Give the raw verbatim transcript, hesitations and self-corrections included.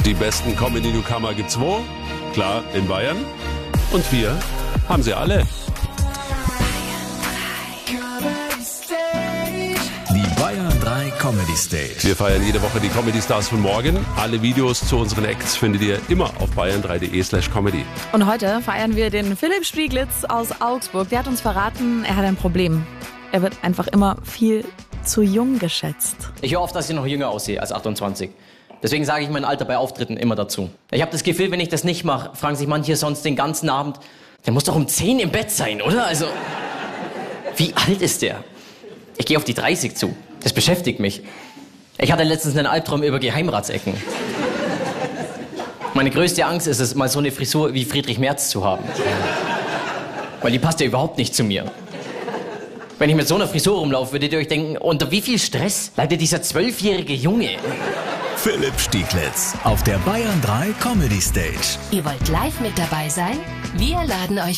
Die besten Comedy-Newcomer gibt's wo? Klar, in Bayern. Und wir haben sie alle. Die Bayern drei Comedy Stage. Wir feiern jede Woche die Comedy-Stars von morgen. Alle Videos zu unseren Acts findet ihr immer auf bayern drei punkt de slash comedy. Und heute feiern wir den Philipp Stieglitz aus Augsburg. Der hat uns verraten, er hat ein Problem. Er wird einfach immer viel zu jung geschätzt. Ich höre oft, dass ich noch jünger aussehe als achtundzwanzig. Deswegen sage ich mein Alter bei Auftritten immer dazu. Ich habe das Gefühl, wenn ich das nicht mache, fragen sich manche sonst den ganzen Abend, der muss doch um zehn im Bett sein, oder? Also, wie alt ist der? Ich gehe auf die dreißig zu. Das beschäftigt mich. Ich hatte letztens einen Albtraum über Geheimratsecken. Meine größte Angst ist es, mal so eine Frisur wie Friedrich Merz zu haben. Weil die passt ja überhaupt nicht zu mir. Wenn ich mit so einer Frisur rumlaufe, würdet ihr euch denken, unter wie viel Stress leidet dieser zwölfjährige Junge? Philipp Stieglitz auf der Bayern drei Comedy Stage. Ihr wollt live mit dabei sein? Wir laden euch